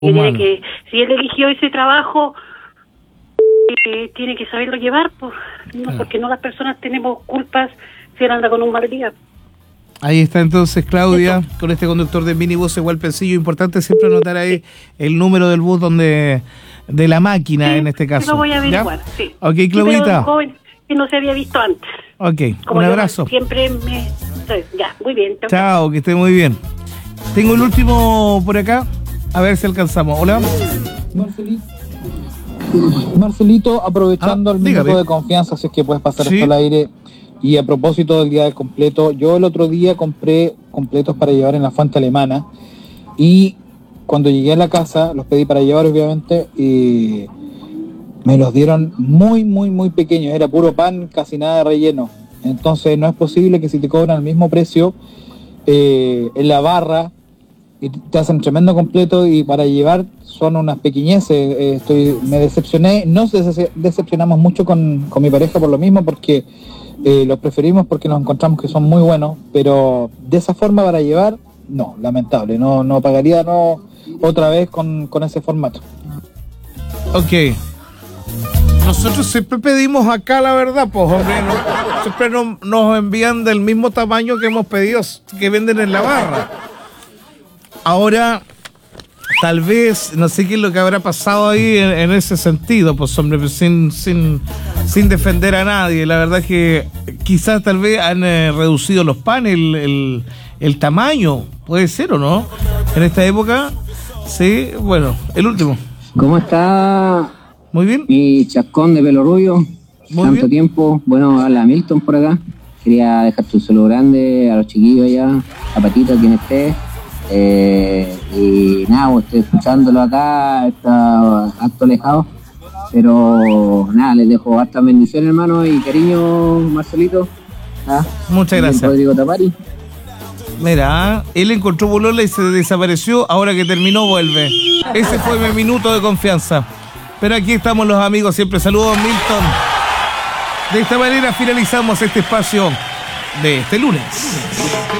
Tiene que, si él eligió ese trabajo, tiene que saberlo llevar, pues, no, porque no las personas tenemos culpas si él anda con un mal día. Ahí está entonces Claudia, con este conductor de minibús igual Pensillo. Importante siempre anotar ahí el número del bus de la máquina, sí, en este caso. Lo voy a averiguar, sí. Ok, Claudita. Pero un joven que no se había visto antes. Ok, como un abrazo. Siempre me... Ya, muy bien. Chao, que esté muy bien. Tengo el último por acá, a ver si alcanzamos. Hola. Marcelito, aprovechando el minuto de confianza, si es que puedes pasar esto al aire. Y a propósito del día del completo, yo el otro día compré completos para llevar en la fuente alemana y cuando llegué a la casa, los pedí para llevar obviamente y me los dieron muy pequeños, era puro pan, casi nada de relleno. Entonces no es posible que si te cobran el mismo precio en la barra y te hacen un tremendo completo y para llevar son unas pequeñeces. Me decepcioné, nos decepcionamos mucho con mi pareja por lo mismo, porque los preferimos porque nos encontramos que son muy buenos, pero de esa forma para llevar, no, lamentable, no pagaría otra vez con ese formato. Ok. Nosotros siempre pedimos acá, la verdad, pues hombre, siempre nos envían del mismo tamaño que hemos pedido, que venden en la barra. Ahora, tal vez, no sé qué es lo que habrá pasado ahí en ese sentido, pues hombre, sin defender a nadie. La verdad es que quizás tal vez han reducido los panes, el tamaño, puede ser o no, en esta época. Sí, bueno, el último. ¿Cómo está? Muy bien. Mi chascón de pelo rubio. Muy tanto bien. Tiempo. Bueno, habla Milton por acá. Quería dejarte un saludo grande a los chiquillos allá, a Patito, quien esté. Y nada, estoy escuchándolo acá, está acto alejado. Pero nada, les dejo hartas bendiciones, hermano, y cariño, Marcelito. Muchas gracias. Rodrigo Tapari. Mira, él encontró bolola y se desapareció, ahora que terminó vuelve. Ese fue mi minuto de confianza. Pero aquí estamos los amigos, siempre saludos, Milton. De esta manera finalizamos este espacio de este lunes.